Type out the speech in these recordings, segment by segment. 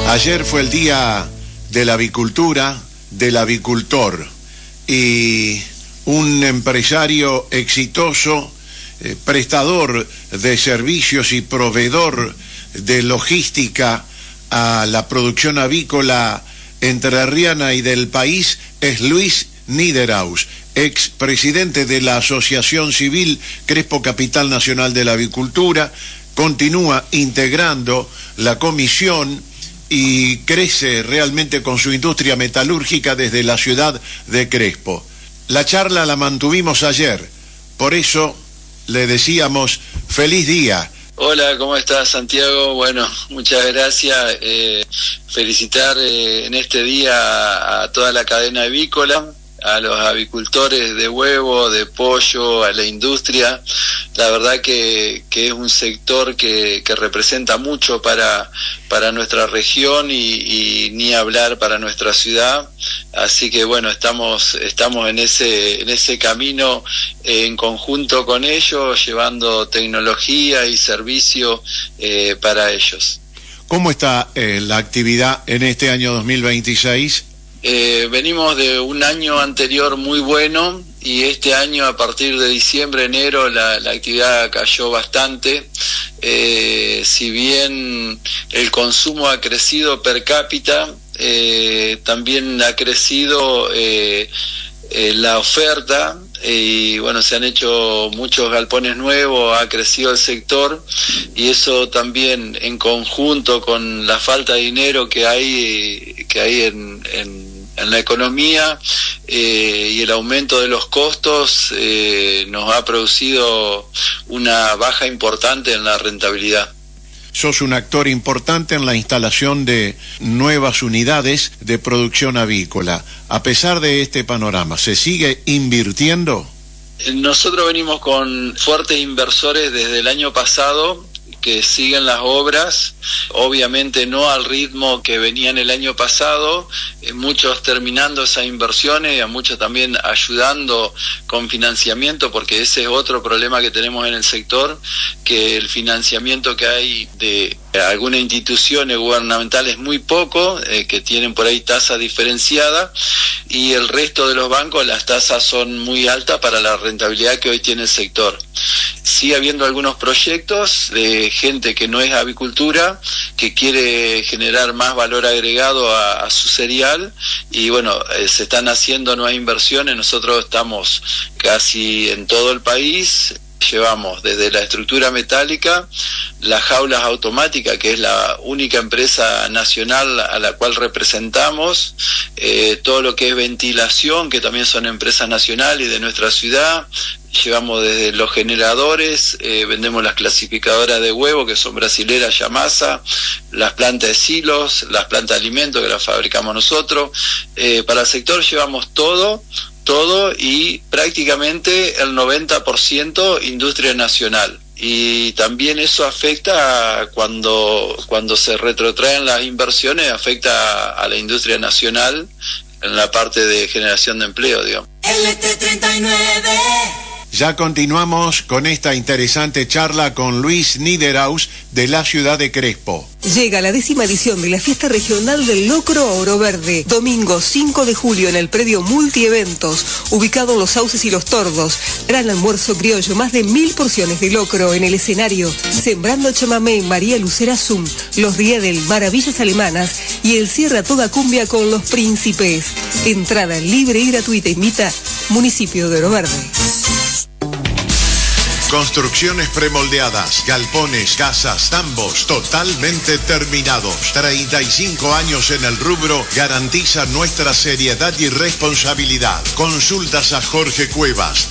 Ayer fue el día de la avicultura, del avicultor, y un empresario exitoso, prestador de servicios y proveedor de logística a la producción avícola entrerriana y del país es Luis Niederhaus, expresidente de la Asociación Civil Crespo Capital Nacional de la Avicultura. Continúa integrando la comisión y crece realmente con su industria metalúrgica desde la ciudad de Crespo. La charla la mantuvimos ayer, por eso le decíamos feliz día. Hola, ¿cómo estás, Santiago? Bueno, muchas gracias. Felicitar en este día a toda la cadena avícola, a los avicultores de huevo, de pollo, a la industria. La verdad que es un sector que representa mucho para nuestra región y ni hablar para nuestra ciudad. Así que bueno, estamos en ese camino en conjunto con ellos, llevando tecnología y servicio para ellos. ¿Cómo está la actividad en este año 2026? Venimos de un año anterior muy bueno y este año a partir de diciembre, enero la actividad cayó bastante. Si bien el consumo ha crecido per cápita, también ha crecido la oferta y bueno, se han hecho muchos galpones nuevos, ha crecido el sector y eso también en conjunto con la falta de dinero que hay en la economía y el aumento de los costos nos ha producido una baja importante en la rentabilidad. Sos un actor importante en la instalación de nuevas unidades de producción avícola. A pesar de este panorama, ¿se sigue invirtiendo? Nosotros venimos con fuertes inversores desde el año pasado, que siguen las obras, obviamente no al ritmo que venían el año pasado, muchos terminando esas inversiones y a muchos también ayudando con financiamiento, porque ese es otro problema que tenemos en el sector, que el financiamiento que hay de algunas instituciones gubernamentales es muy poco, que tienen por ahí tasa diferenciada, y el resto de los bancos las tasas son muy altas para la rentabilidad que hoy tiene el sector. Sigue habiendo algunos proyectos de gente que no es avicultura, que quiere generar más valor agregado a su cereal, y bueno, se están haciendo nuevas inversiones. Nosotros estamos casi en todo el país. Llevamos desde la estructura metálica, las jaulas automáticas, que es la única empresa nacional a la cual representamos, todo lo que es ventilación, que también son empresas nacionales y de nuestra ciudad. Llevamos desde los generadores, vendemos las clasificadoras de huevo, que son brasileras Yamasa, las plantas de silos, las plantas de alimentos, que las fabricamos nosotros. Para el sector llevamos todo y prácticamente el 90% industria nacional. Y también eso afecta cuando se retrotraen las inversiones, afecta a la industria nacional en la parte de generación de empleo, digamos. LT39. Ya continuamos con esta interesante charla con Luis Niederhaus de la ciudad de Crespo. Llega la 10ª edición de la Fiesta Regional del Locro Oro Verde, domingo 5 de julio en el predio Multieventos, ubicado en Los Sauces y Los Tordos. Gran almuerzo criollo, más de 1000 porciones de locro en el escenario, Sembrando Chamamé, María Lucera Zum, Los Días del Maravillas Alemanas y el cierre a toda cumbia con Los Príncipes. Entrada libre y gratuita. Invita Municipio de Oro Verde. Construcciones premoldeadas, galpones, casas, tambos, totalmente terminados. 35 años en el rubro garantiza nuestra seriedad y responsabilidad. Consultas a Jorge Cuevas,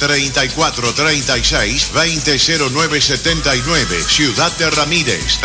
3436-200979. Ciudad de Ramírez,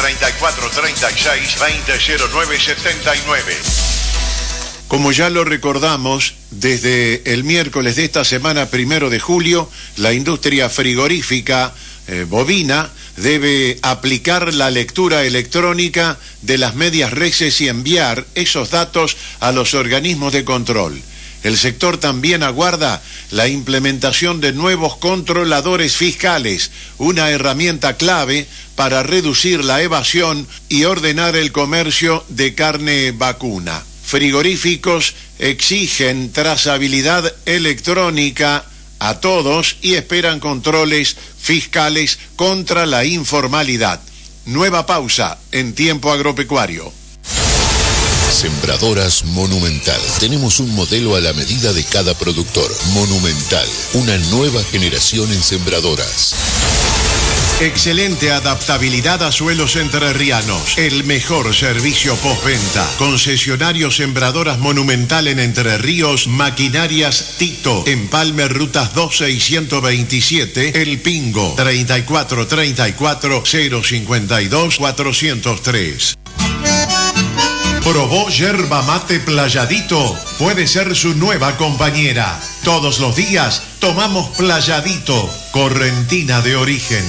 3436-200979. Como ya lo recordamos, desde el miércoles de esta semana, 1 de julio, la industria frigorífica bovina debe aplicar la lectura electrónica de las medias reses y enviar esos datos a los organismos de control. El sector también aguarda la implementación de nuevos controladores fiscales, una herramienta clave para reducir la evasión y ordenar el comercio de carne vacuna. Frigoríficos exigen trazabilidad electrónica a todos y esperan controles fiscales contra la informalidad. Nueva pausa en Tiempo Agropecuario. Sembradoras Monumental. Tenemos un modelo a la medida de cada productor. Monumental, una nueva generación en sembradoras. Excelente adaptabilidad a suelos entrerrianos. El mejor servicio postventa. Concesionario Sembradoras Monumental en Entre Ríos. Maquinarias Tito. Empalme Rutas 12 y 127. El Pingo. 3434 052 403. Probó yerba mate Playadito. Puede ser su nueva compañera. Todos los días tomamos Playadito, correntina de origen.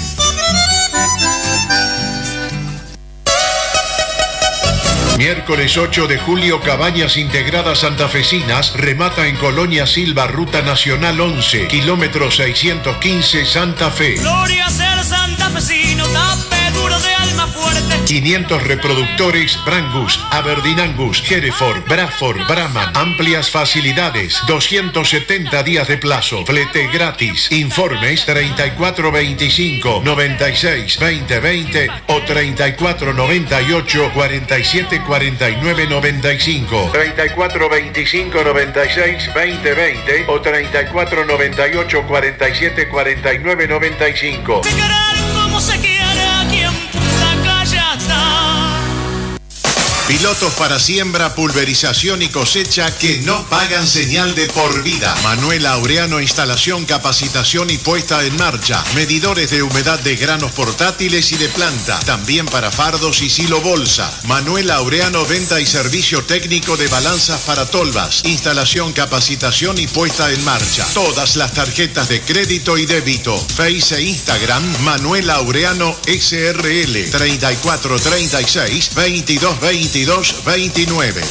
Miércoles 8 de julio, Cabañas Integradas Santafesinas remata en Colonia Silva, Ruta Nacional 11, kilómetro 615, Santa Fe. Gloria a ser santafesino, tape duro de alma fuerte. 500 reproductores Brangus, Aberdeen Angus, Hereford, Bradford, Brahman. Amplias facilidades, 270 días de plazo, flete gratis. Informes 3425 96 2020 o 3498 47 49 95. 3425 96 2020 o 3498 47 49 95. Se querer como se quiere aquí en Punta Callata. Pilotos para siembra, pulverización y cosecha que no pagan señal de por vida. Manuel Aureano, instalación, capacitación y puesta en marcha. Medidores de humedad de granos portátiles y de planta. También para fardos y silo bolsa. Manuel Aureano, venta y servicio técnico de balanzas para tolvas. Instalación, capacitación y puesta en marcha. Todas las tarjetas de crédito y débito. Face e Instagram, Manuel Aureano SRL. 3436 2222 29.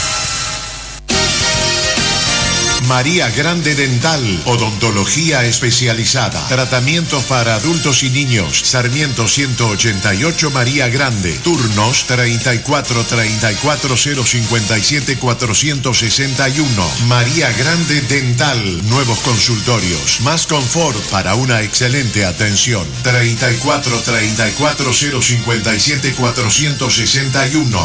María Grande Dental, odontología especializada, tratamientos para adultos y niños. Sarmiento 188, María Grande. Turnos 34 34 057 461. María Grande Dental. Nuevos consultorios, más confort para una excelente atención. 34 34 057 461.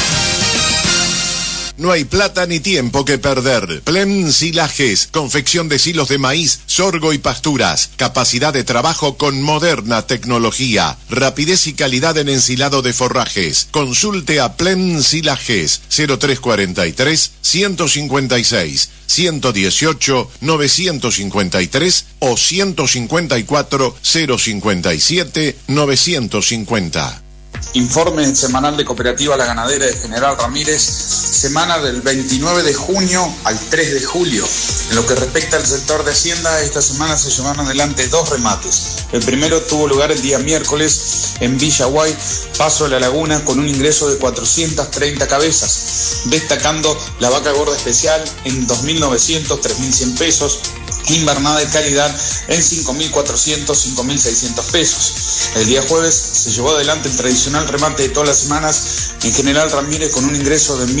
No hay plata ni tiempo que perder. Plem Silajes, confección de silos de maíz, sorgo y pasturas. Capacidad de trabajo con moderna tecnología. Rapidez y calidad en ensilado de forrajes. Consulte a Plem Silajes 0343 156 118 953 o 154 057 950. Informe semanal de Cooperativa La Ganadera de General Ramírez, semana del 29 de junio al 3 de julio. En lo que respecta al sector de Hacienda, esta semana se llevaron adelante 2 remates. El primero tuvo lugar el día miércoles en Villa Guay, Paso de la Laguna, con un ingreso de 430 cabezas, destacando la vaca gorda especial en 2.900, 3.100 pesos, invernada de calidad en 5.400, 5.600 pesos. El día jueves se llevó adelante el tradicional remate de todas las semanas en General Ramírez con un ingreso de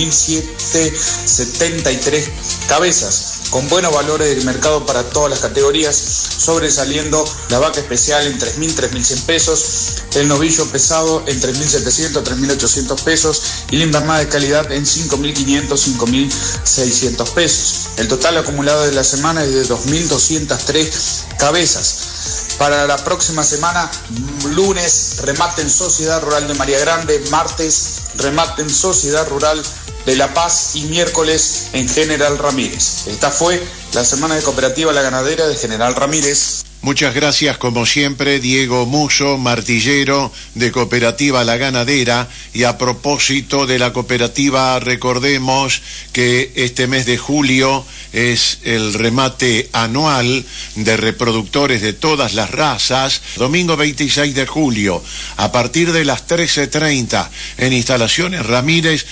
1.773 cabezas, con buenos valores del mercado para todas las categorías, sobresaliendo la vaca especial en 3.000, 3.100 pesos, el novillo pesado en 3.700, 3.800 pesos y la invernada de calidad en 5.500, 5.600 pesos. El total acumulado de la semana es de 2.203 cabezas. Para la próxima semana, lunes, remate en Sociedad Rural de María Grande, martes, remate en Sociedad Rural de La Paz y miércoles en General Ramírez. Esta fue la semana de Cooperativa La Ganadera de General Ramírez. Muchas gracias, como siempre, Diego Muso, martillero de Cooperativa La Ganadera. Y a propósito de la cooperativa, recordemos que este mes de julio es el remate anual de reproductores de todas las razas, domingo 26 de julio, a partir de las 13:30, en Instalaciones Ramírez,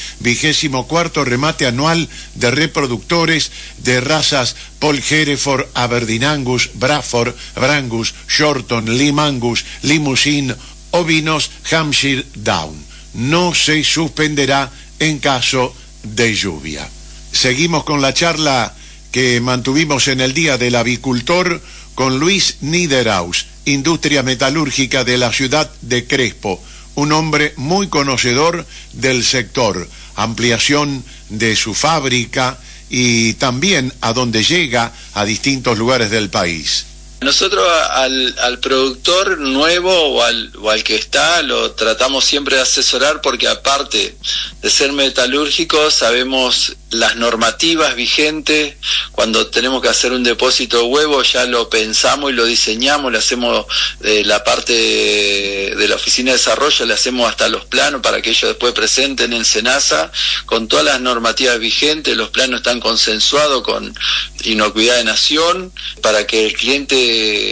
24º remate anual de reproductores de razas Paul Hereford, Aberdeen Angus, Bradford, Brangus, Shorton, Lim Angus, Limousin, ovinos Hampshire Down. No se suspenderá en caso de lluvia. Seguimos con la charla que mantuvimos en el Día del Avicultor con Luis Niederhaus, industria metalúrgica de la ciudad de Crespo, un hombre muy conocedor del sector, ampliación de su fábrica y también a donde llega a distintos lugares del país. Nosotros al productor nuevo o al que está lo tratamos siempre de asesorar, porque aparte de ser metalúrgicos sabemos las normativas vigentes. Cuando tenemos que hacer un depósito de huevo ya lo pensamos y lo diseñamos, le hacemos la parte de la oficina de desarrollo, le hacemos hasta los planos para que ellos después presenten en SENASA con todas las normativas vigentes. Los planos están consensuados con Inocuidad de Nación para que el cliente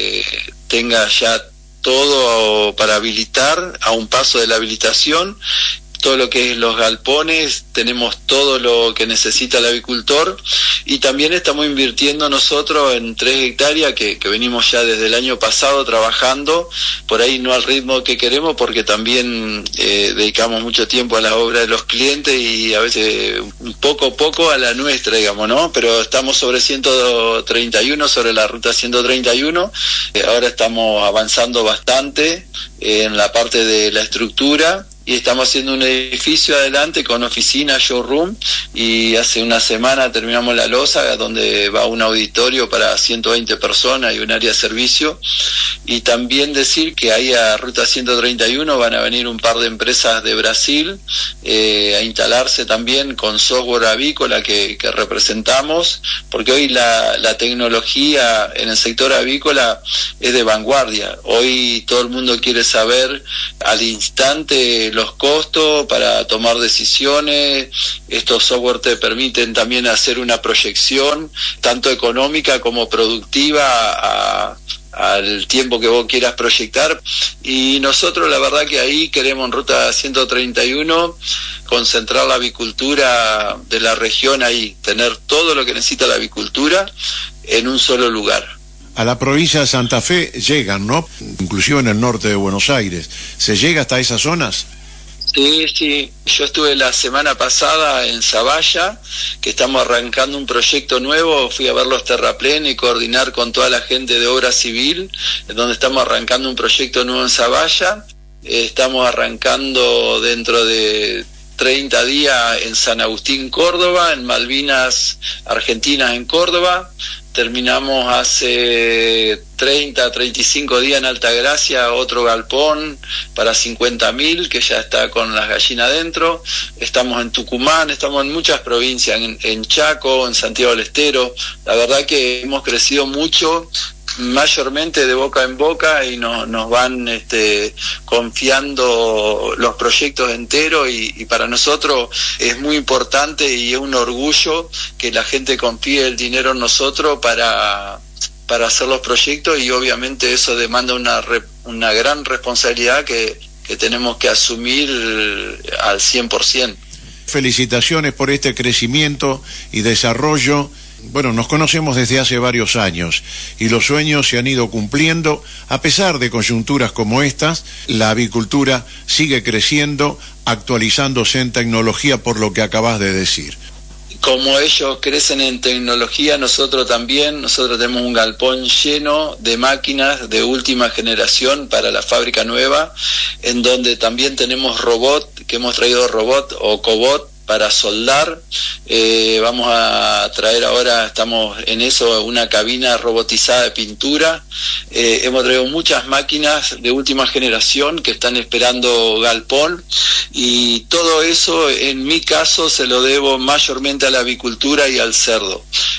tenga ya todo para habilitar, a un paso de la habilitación. Todo lo que es los galpones, tenemos todo lo que necesita el avicultor, y también estamos invirtiendo nosotros en 3 hectáreas que venimos ya desde el año pasado trabajando, por ahí no al ritmo que queremos, porque también dedicamos mucho tiempo a la obra de los clientes y a veces un poco a la nuestra, digamos, ¿no? Pero estamos sobre 131, sobre la ruta 131, ahora estamos avanzando bastante en la parte de la estructura, y estamos haciendo un edificio adelante con oficina, showroom, y hace una semana terminamos la losa donde va un auditorio para 120 personas y un área de servicio. Y también decir que ahí a Ruta 131 van a venir un par de empresas de Brasil a instalarse también con software avícola que representamos, porque hoy la tecnología en el sector avícola es de vanguardia. Hoy todo el mundo quiere saber al instante los costos para tomar decisiones. Estos software te permiten también hacer una proyección tanto económica como productiva al tiempo que vos quieras proyectar, y nosotros la verdad que ahí queremos en Ruta 131 concentrar la avicultura de la región ahí, tener todo lo que necesita la avicultura en un solo lugar. A la provincia de Santa Fe llegan, ¿no? Inclusive en el norte de Buenos Aires. ¿Se llega hasta esas zonas? Sí, yo estuve la semana pasada en Zavalla, que estamos arrancando un proyecto nuevo. Fui a ver los terraplenes y coordinar con toda la gente de obra civil, en donde estamos arrancando un proyecto nuevo en Zavalla. Estamos arrancando dentro de 30 días en San Agustín, Córdoba, en Malvinas Argentinas en Córdoba. Terminamos hace 35 días en Altagracia, otro galpón para 50.000 que ya está con las gallinas dentro. Estamos en Tucumán, estamos en muchas provincias, en Chaco, en Santiago del Estero. La verdad que hemos crecido mucho, mayormente de boca en boca, y nos van confiando los proyectos enteros, y para nosotros es muy importante y es un orgullo que la gente confíe el dinero en nosotros para hacer los proyectos, y obviamente eso demanda una gran responsabilidad que tenemos que asumir al 100%. Felicitaciones por este crecimiento y desarrollo. Bueno, nos conocemos desde hace varios años y los sueños se han ido cumpliendo. A pesar de coyunturas como estas, la avicultura sigue creciendo, actualizándose en tecnología, por lo que acabas de decir. Como ellos crecen en tecnología, nosotros también. Nosotros tenemos un galpón lleno de máquinas de última generación para la fábrica nueva, en donde también tenemos robot, que hemos traído robot o cobot para soldar. Vamos a traer ahora, estamos en eso, una cabina robotizada de pintura. Hemos traído muchas máquinas de última generación que están esperando galpón, y todo eso en mi caso se lo debo mayormente a la avicultura y al cerdo.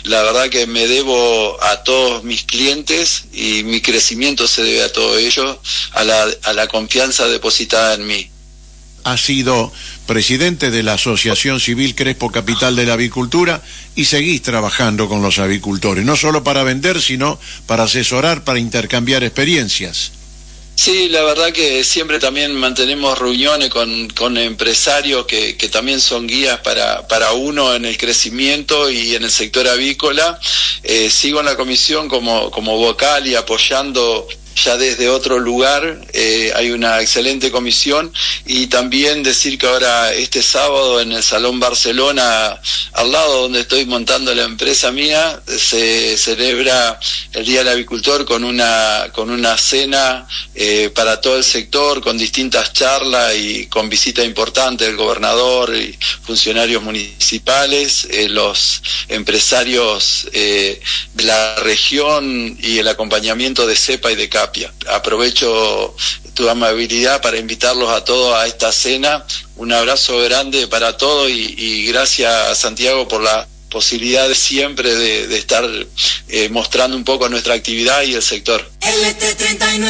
la verdad que me debo a todos mis clientes y mi crecimiento se debe a todo ello, a la confianza depositada en mí. Ha sido presidente de la Asociación Civil Crespo Capital de la Avicultura y seguís trabajando con los avicultores, no solo para vender, sino para asesorar, para intercambiar experiencias. Sí, la verdad que siempre también mantenemos reuniones con empresarios que también son guías para uno en el crecimiento y en el sector avícola. Sigo en la comisión como vocal y apoyando ya desde otro lugar. Hay una excelente comisión, y también decir que ahora este sábado en el Salón Barcelona, al lado donde estoy montando la empresa mía, se celebra el Día del Avicultor con una cena para todo el sector, con distintas charlas y con visita importante del gobernador y funcionarios municipales, los empresarios de la región y el acompañamiento de CEPA y de CAPIA. Aprovecho tu amabilidad para invitarlos a todos a esta cena. Un abrazo grande para todos y gracias, Santiago, por la posibilidad de siempre de estar mostrando un poco nuestra actividad y el sector. LT39.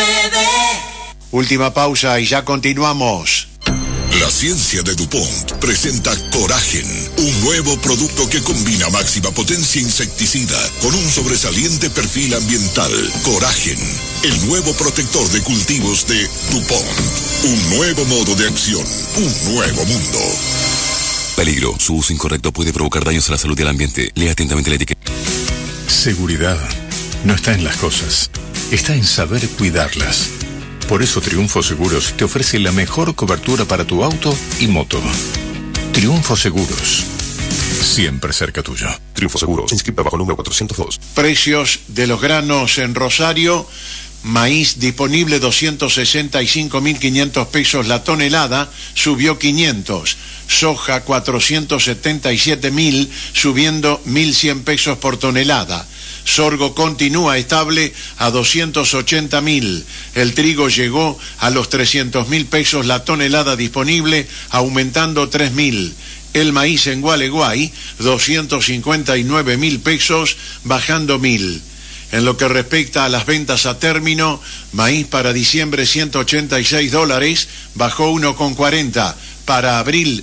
Última pausa y ya continuamos. La ciencia de DuPont presenta Coragen, un nuevo producto que combina máxima potencia insecticida con un sobresaliente perfil ambiental. Coragen, el nuevo protector de cultivos de DuPont. Un nuevo modo de acción, un nuevo mundo. Peligro. Su uso incorrecto puede provocar daños a la salud y al ambiente. Lea atentamente la etiqueta. Seguridad no está en las cosas, está en saber cuidarlas. Por eso Triunfo Seguros te ofrece la mejor cobertura para tu auto y moto. Triunfo Seguros, siempre cerca tuyo. Triunfo Seguros, inscrita bajo número 402. Precios de los granos en Rosario: maíz disponible 265.500 pesos la tonelada, subió 500. Soja 477.000, subiendo 1.100 pesos por tonelada. Sorgo continúa estable a 280.000. El trigo llegó a los 300.000 pesos la tonelada disponible, aumentando 3.000. El maíz en Gualeguay, 259.000 pesos, bajando 1.000. En lo que respecta a las ventas a término, maíz para diciembre $186, bajó 1,40. Para abril,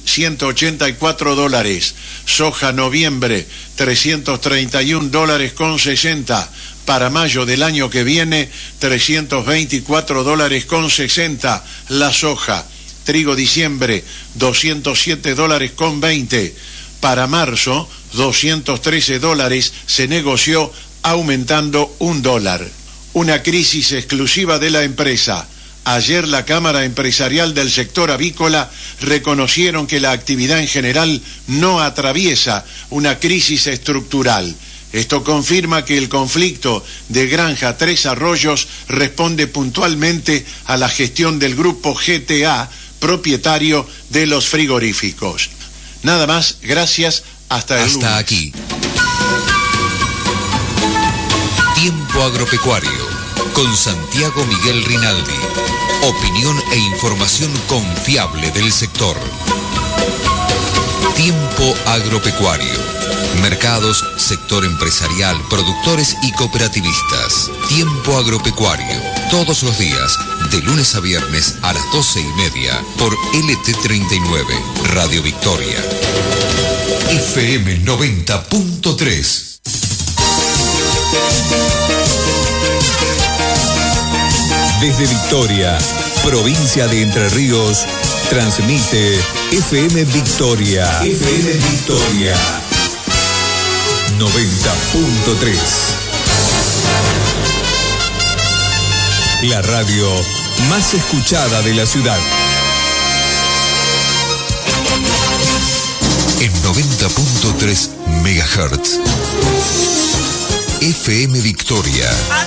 $184. Soja noviembre, $331,60. Para mayo del año que viene, $324,60 la soja. Trigo diciembre, $207,20. Para marzo, $213 se negoció, aumentando $1. Una crisis exclusiva de la empresa. Ayer la Cámara Empresarial del sector avícola reconocieron que la actividad en general no atraviesa una crisis estructural. Esto confirma que el conflicto de Granja Tres Arroyos responde puntualmente a la gestión del grupo GTA, propietario de los frigoríficos. Nada más, gracias, hasta el lunes. Hasta aquí. Tiempo Agropecuario, con Santiago Miguel Rinaldi. Opinión e información confiable del sector. Tiempo Agropecuario. Mercados, sector empresarial, productores y cooperativistas. Tiempo Agropecuario. Todos los días, de lunes a viernes a las 12:30 por LT39, Radio Victoria. FM 90.3. Desde Victoria, provincia de Entre Ríos, transmite FM Victoria. FM Victoria 90.3. La radio más escuchada de la ciudad. En 90.3 MHz. FM Victoria.